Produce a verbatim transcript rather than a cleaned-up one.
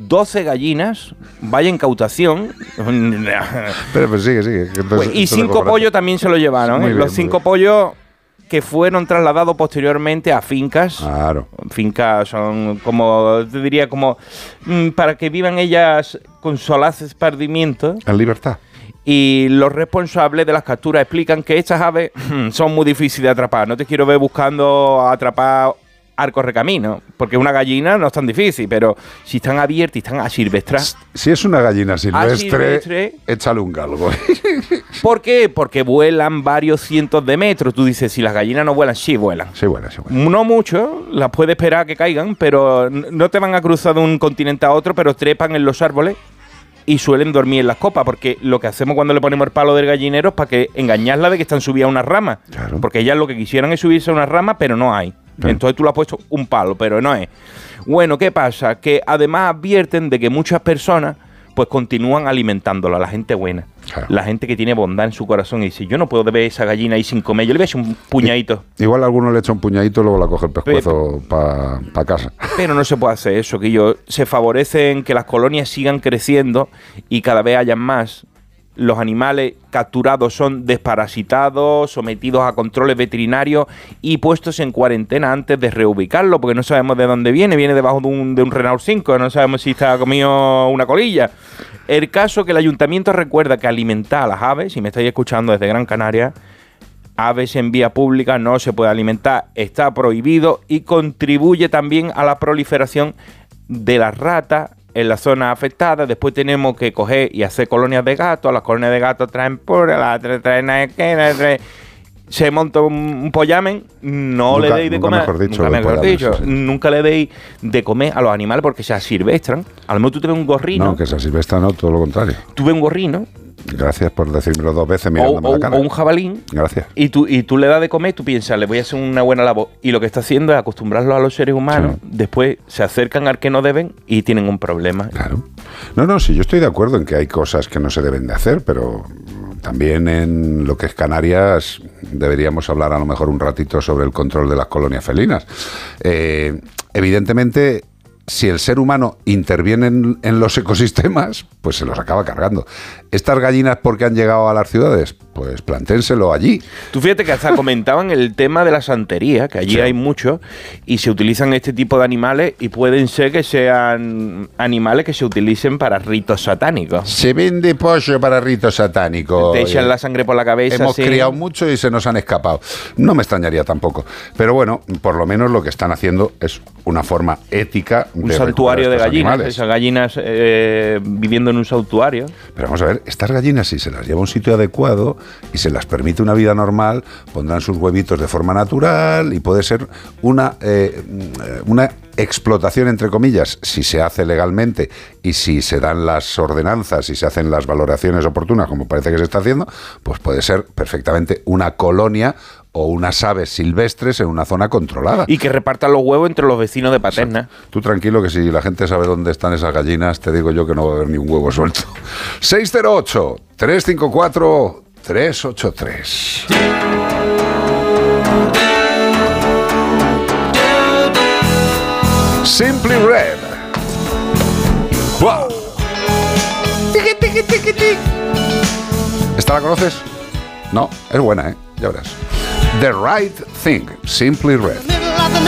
doce gallinas, vaya incautación. Pero pues sigue, sigue. Entonces, pues, y cinco pollos también se lo llevaron. ¿eh? Bien, Los cinco pollos que fueron trasladados posteriormente a fincas. Claro. Fincas son como, te diría, como mmm, para que vivan ellas con solaz esparcimiento. En libertad. Y los responsables de las capturas explican que estas aves son muy difíciles de atrapar. No te quiero ver buscando atrapar arcos recaminos, porque una gallina no es tan difícil, pero si están abiertas y están asilvestradas. Si es una gallina silvestre, silvestre échale un galgo. ¿Por qué? Porque vuelan varios cientos de metros. Tú dices, si las gallinas no vuelan, sí vuelan. Sí vuelan, sí vuelan. No mucho, las puedes esperar a que caigan, pero no te van a cruzar de un continente a otro, pero trepan en los árboles y suelen dormir en las copas, porque lo que hacemos cuando le ponemos el palo del gallinero es para que engañarla de que están subidas a una rama. Claro. Porque ellas lo que quisieran es subirse a una rama, pero no hay. Claro. Entonces tú le has puesto un palo, pero no es. Bueno, ¿qué pasa? Que además advierten de que muchas personas pues continúan alimentándola, la gente buena. Claro. La gente que tiene bondad en su corazón y dice, yo no puedo ver esa gallina ahí sin comer, yo le voy a echar un puñadito. Igual alguno le echa un puñadito y luego la coge el pescuezo para pa casa. Pero no se puede hacer eso, que yo se favorecen que las colonias sigan creciendo y cada vez hayan más. Los animales capturados son desparasitados, sometidos a controles veterinarios y puestos en cuarentena antes de reubicarlo, porque no sabemos de dónde viene, viene debajo de un, de un Renault cinco, no sabemos si está comido una colilla. El caso que el ayuntamiento recuerda que alimentar a las aves, si me estáis escuchando desde Gran Canaria, aves en vía pública no se puede alimentar, está prohibido y contribuye también a la proliferación de las ratas en la zona afectada. Después tenemos que coger y hacer colonias de gatos. Las colonias de gatos traen pura, las traen traen, traen, se monta un, un pollamen, no nunca, le deis de nunca comer, mejor dicho, nunca, mejor pollamen, dicho sí, sí. nunca le deis de comer a los animales porque se asilvestran. A lo mejor tú te ves un gorrino. No, que se asilvestra no, todo lo contrario. Tú ves un gorrino. Gracias por decírmelo dos veces mirándome o, la cara. O un jabalín. Gracias. Y tú, y tú le das de comer, tú piensas, le voy a hacer una buena labor. Y lo que está haciendo es acostumbrarlos a los seres humanos. Sí. Después se acercan al que no deben y tienen un problema. Claro. No, no, sí, yo estoy de acuerdo en que hay cosas que no se deben de hacer, pero también en lo que es Canarias deberíamos hablar a lo mejor un ratito sobre el control de las colonias felinas. Eh, evidentemente, si el ser humano interviene en, en los ecosistemas, pues se los acaba cargando. ¿Estas gallinas por qué han llegado a las ciudades? Pues planténselo allí. Tú fíjate que hasta comentaban el tema de la santería, que allí sí. hay mucho, y se utilizan este tipo de animales, y pueden ser que sean animales que se utilicen para ritos satánicos. Se vende pollo para ritos satánicos. Te echan la sangre por la cabeza. Hemos sí. criado mucho y se nos han escapado. No me extrañaría tampoco. Pero bueno, por lo menos lo que están haciendo es una forma ética de un santuario de gallinas, animales. Esas gallinas eh, viviendo en un santuario. Pero vamos a ver, estas gallinas, si se las lleva a un sitio adecuado y se las permite una vida normal, pondrán sus huevitos de forma natural y puede ser una, eh, una explotación, entre comillas, si se hace legalmente y si se dan las ordenanzas y se hacen las valoraciones oportunas, como parece que se está haciendo, pues puede ser perfectamente una colonia o unas aves silvestres en una zona controlada. Y que repartan los huevos entre los vecinos de Paterna. Exacto. Tú tranquilo que si la gente sabe dónde están esas gallinas, te digo yo que no va a haber ni un huevo suelto. seis cero ocho, tres cinco cuatro, tres ocho tres. Simply Red. ¡Wow! Tiqui, tiqui, tiqui, tiqui. ¿Esta la conoces? No, es buena, ¿eh? Ya verás. The Right Thing, Simply Red.